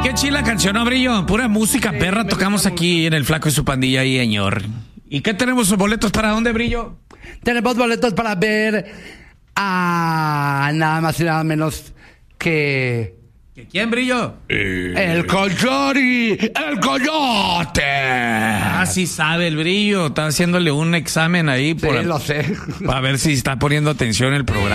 Qué chila canción, ¿no, Brillo? Pura música perra tocamos aquí en El Flaco y su pandilla ahí, señor. ¿Y qué tenemos? ¿Boletos para dónde, Brillo? Tenemos boletos para ver a nada más y nada menos que... ¿Quién, Brillo? ¡El Coyote! ¡El Coyote! Ah, sí sabe el Brillo. Está haciéndole un examen ahí Sí, lo sé. para ver si está poniendo atención el programa.